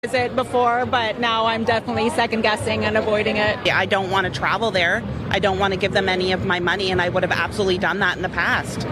It before, but now I'm definitely second guessing and avoiding it. Yeah, I don't want to travel there. I don't want to give them any of my money, and I would have absolutely done that in the past.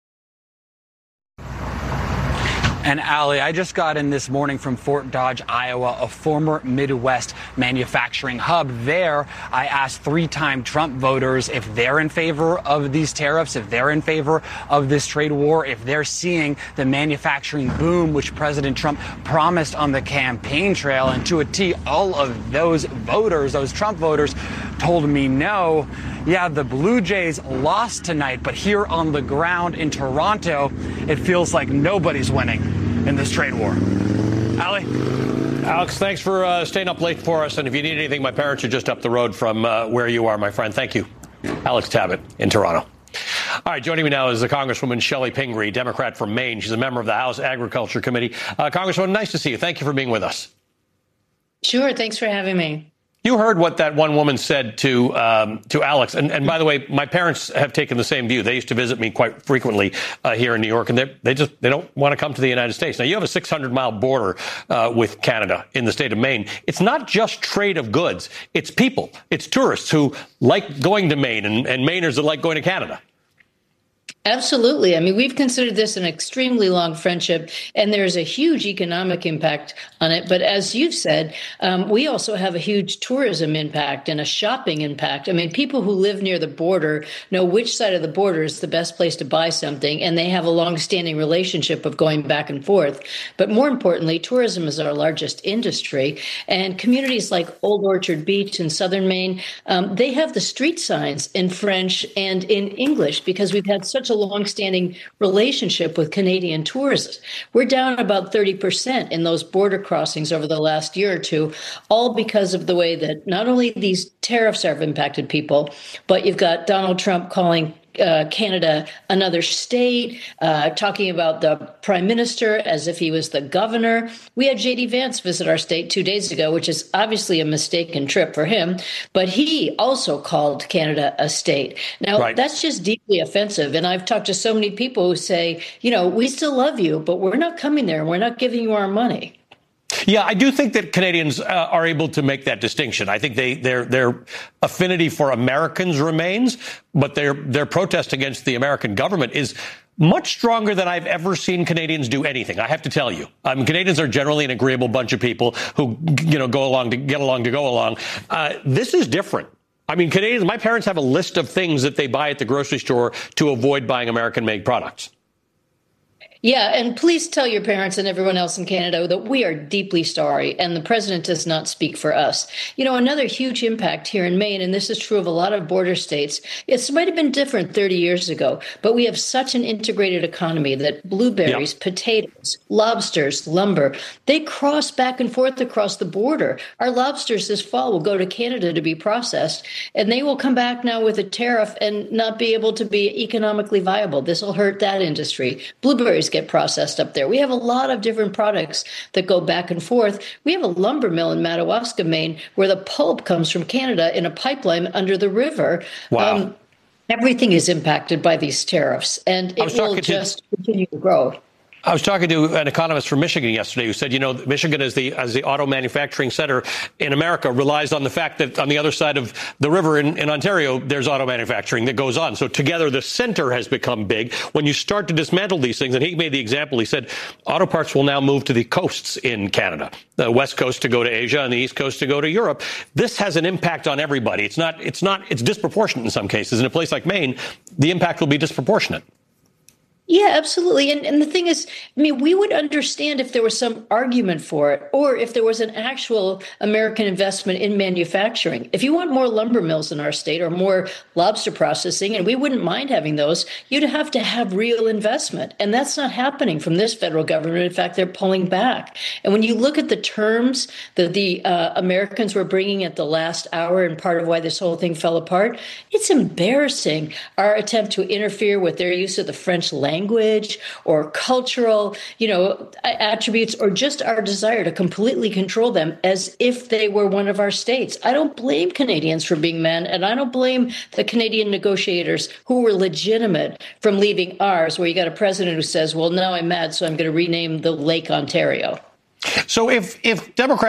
And Allie, I just got in this morning from Fort Dodge, Iowa, a former Midwest manufacturing hub. There, I asked three-time Trump voters if they're in favor of these tariffs, if they're in favor of this trade war, if they're seeing the manufacturing boom, which President Trump promised on the campaign trail. And to a T, all of those voters, those Trump voters, told me no. Yeah, the Blue Jays lost tonight, but here on the ground in Toronto, it feels like nobody's winning in this trade war. Allie? Alex, thanks for staying up late for us. And if you need anything, my parents are just up the road from where you are, my friend. Thank you. Alex Tabbitt in Toronto. All right, joining me now is the Congresswoman Shelley Pingree, Democrat from Maine. She's a member of the House Agriculture Committee. Congresswoman, nice to see you. Thank you for being with us. Sure. Thanks for having me. You heard what that one woman said to Alex. And by the way, my parents have taken the same view. They used to visit me quite frequently here in New York, and they don't want to come to the United States. Now, you have a 600-mile border with Canada in the state of Maine. It's not just trade of goods. It's people. It's tourists who like going to Maine and Mainers that like going to Canada. Absolutely. I mean, we've considered this an extremely long friendship, and there's a huge economic impact on it. But as you've said, we also have a huge tourism impact and a shopping impact. I mean, people who live near the border know which side of the border is the best place to buy something, and they have a long-standing relationship of going back and forth. But more importantly, tourism is our largest industry, and communities like Old Orchard Beach in southern Maine, they have the street signs in French and in English because we've had such a long-standing relationship with Canadian tourists. We're down about 30% in those border crossings over the last year or two, all because of the way that not only these tariffs have impacted people, but you've got Donald Trump calling Canada another state, talking about the prime minister as if he was the governor. We had J.D. Vance visit our state 2 days ago, which is obviously a mistaken trip for him, but he also called Canada a state. Now, right. That's just deeply offensive. And I've talked to so many people who say, you know, we still love you, but we're not coming there and we're not giving you our money. Yeah, I do think that Canadians are able to make that distinction. I think their affinity for Americans remains, but their protest against the American government is much stronger than I've ever seen Canadians do anything. I have to tell you, Canadians are generally an agreeable bunch of people who, you know, go along to get along to go along. This is different. I mean, Canadians, my parents have a list of things that they buy at the grocery store to avoid buying American-made products. Yeah, and please tell your parents and everyone else in Canada that we are deeply sorry, and the president does not speak for us. You know, another huge impact here in Maine, and this is true of a lot of border states, it might have been different 30 years ago, but we have such an integrated economy that blueberries, potatoes, lobsters, lumber, they cross back and forth across the border. Our lobsters this fall will go to Canada to be processed, and they will come back now with a tariff and not be able to be economically viable. This will hurt that industry. Blueberries get processed up there. We have a lot of different products that go back and forth. We have a lumber mill in Madawaska, Maine, where the pulp comes from Canada in a pipeline under the river. Wow. Everything is impacted by these tariffs, and it will just continue to grow. I was talking to an economist from Michigan yesterday who said, you know, Michigan as the auto manufacturing center in America relies on the fact that on the other side of the river in Ontario, there's auto manufacturing that goes on. So together, the center has become big. When you start to dismantle these things, and he made the example, he said, auto parts will now move to the coasts in Canada, the West Coast to go to Asia and the East Coast to go to Europe. This has an impact on everybody. It's disproportionate in some cases. In a place like Maine, the impact will be disproportionate. Yeah, absolutely. And the thing is, I mean, we would understand if there was some argument for it or if there was an actual American investment in manufacturing. If you want more lumber mills in our state or more lobster processing, and we wouldn't mind having those, you'd have to have real investment. And that's not happening from this federal government. In fact, they're pulling back. And when you look at the terms that the Americans were bringing at the last hour and part of why this whole thing fell apart, it's embarrassing. Our attempt to interfere with their use of the French language or cultural, attributes, or just our desire to completely control them as if they were one of our states. I don't blame Canadians for being mad, and I don't blame the Canadian negotiators who were legitimate from leaving ours, where you got a president who says, well, now I'm mad, so I'm going to rename the Lake Ontario. So if Democrats